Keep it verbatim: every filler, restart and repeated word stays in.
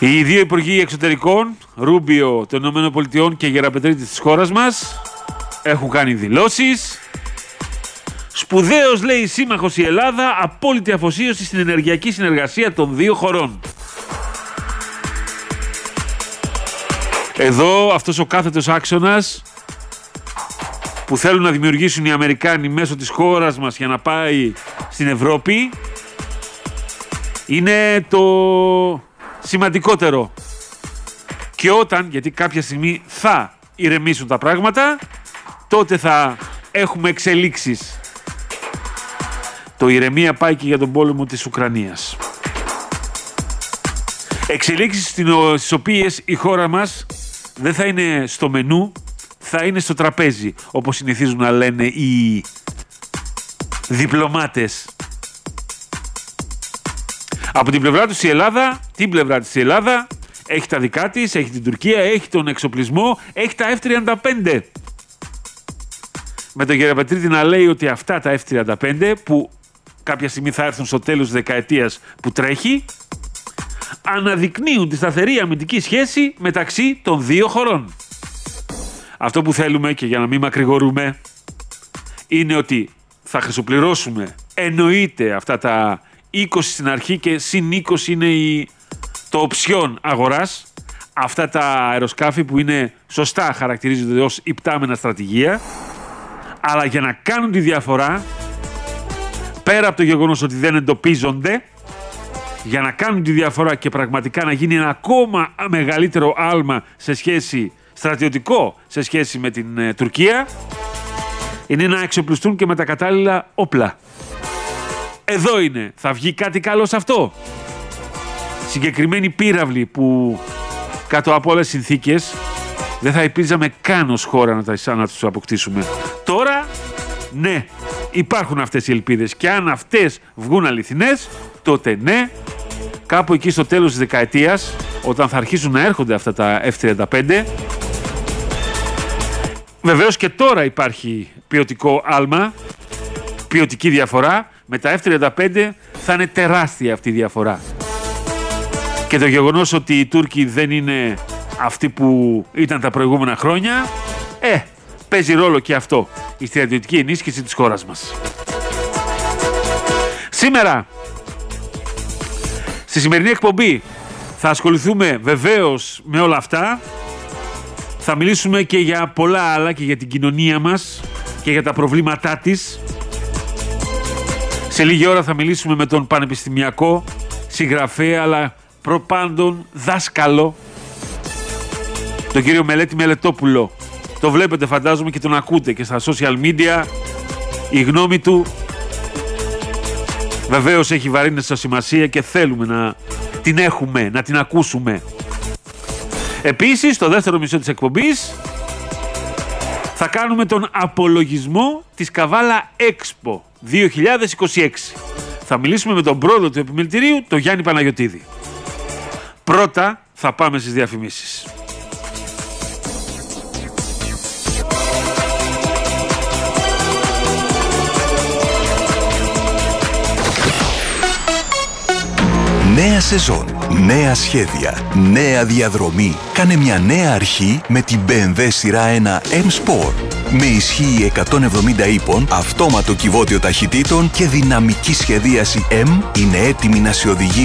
Οι δύο υπουργοί εξωτερικών, Ρούμπιο των ΗΠΑ και Γεραπετρίτης της χώρας μας, έχουν κάνει δηλώσεις. Σπουδαίος, λέει, σύμμαχος η Ελλάδα, απόλυτη αφοσίωση στην ενεργειακή συνεργασία των δύο χωρών. Εδώ αυτός ο κάθετος άξονας που θέλουν να δημιουργήσουν οι Αμερικάνοι μέσω της χώρας μας για να πάει στην Ευρώπη είναι το σημαντικότερο. Και όταν, γιατί κάποια στιγμή θα ηρεμήσουν τα πράγματα, τότε θα έχουμε εξελίξεις. Το ηρεμία πάει και για τον πόλεμο της Ουκρανίας. Εξελίξεις στις οποίες η χώρα μας δεν θα είναι στο μενού, θα είναι στο τραπέζι, όπως συνηθίζουν να λένε οι διπλωμάτες. Από την πλευρά τους η Ελλάδα, την πλευρά της η Ελλάδα, έχει τα δικά της, έχει την Τουρκία, έχει τον εξοπλισμό, έχει τα εφ τριάντα πέντε. Με τον Γεραπετρίτη να λέει ότι αυτά τα εφ τριάντα πέντε που κάποια στιγμή θα έρθουν στο τέλος της δεκαετίας που τρέχει, αναδεικνύουν τη σταθερή αμυντική σχέση μεταξύ των δύο χωρών. Αυτό που θέλουμε, και για να μην μακρηγορούμε, είναι ότι θα χρυσοπληρώσουμε εννοείται αυτά τα είκοσι στην αρχή και συν είκοσι είναι η, το οψιόν αγοράς. Αυτά τα αεροσκάφη που είναι σωστά χαρακτηρίζονται ως υπτάμενα στρατηγία, αλλά για να κάνουν τη διαφορά, πέρα από το γεγονός ότι δεν εντοπίζονται, για να κάνουν τη διαφορά και πραγματικά να γίνει ένα ακόμα μεγαλύτερο άλμα σε σχέση, στρατιωτικό σε σχέση με την ε, Τουρκία, είναι να εξοπλιστούν και με τα κατάλληλα όπλα. Εδώ είναι. Θα βγει κάτι καλό σε αυτό. Συγκεκριμένοι πύραυλοι που κάτω από όλες τις συνθήκες δεν θα υπήρζαμε καν ως χώρα να, τα, να τους αποκτήσουμε. Τώρα, ναι, υπάρχουν αυτές οι ελπίδες και αν αυτές βγουν αληθινές, τότε ναι, κάπου εκεί στο τέλος της δεκαετίας, όταν θα αρχίσουν να έρχονται αυτά τα εφ τριάντα πέντε, βεβαίως και τώρα υπάρχει ποιοτικό άλμα, ποιοτική διαφορά, με τα εφ τριάντα πέντε θα είναι τεράστια αυτή η διαφορά. Και το γεγονός ότι οι Τούρκοι δεν είναι αυτοί που ήταν τα προηγούμενα χρόνια, ε, παίζει ρόλο και αυτό, η στρατιωτική ενίσχυση της χώρας μας. Σήμερα, στη σημερινή εκπομπή, θα ασχοληθούμε βεβαίως με όλα αυτά. Θα μιλήσουμε και για πολλά άλλα και για την κοινωνία μας και για τα προβλήματά της. Σε λίγη ώρα θα μιλήσουμε με τον πανεπιστημιακό συγγραφέα αλλά προπάντων δάσκαλο, τον κύριο Μελέτη Μελετόπουλο. Το βλέπετε φαντάζομαι και τον ακούτε και στα social media. Η γνώμη του βεβαίως έχει βαρύνεσσα σημασία και θέλουμε να την έχουμε, να την ακούσουμε. Επίσης, στο δεύτερο μισό της εκπομπής θα κάνουμε τον απολογισμό της Καβάλα Expo δύο χιλιάδες είκοσι έξι. Θα μιλήσουμε με τον πρόεδρο του επιμελητηρίου, τον Γιάννη Παναγιωτίδη. Πρώτα θα πάμε στις διαφημίσεις. Νέα σεζόν, νέα σχέδια, νέα διαδρομή. Κάνε μια νέα αρχή με την μπι εμ ντάμπλιου σειρά ένα M-Sport. Με ισχύ εκατόν εβδομήντα ύπων, αυτόματο κυβότιο ταχυτήτων και δυναμική σχεδίαση M, είναι έτοιμη να σε οδηγήσει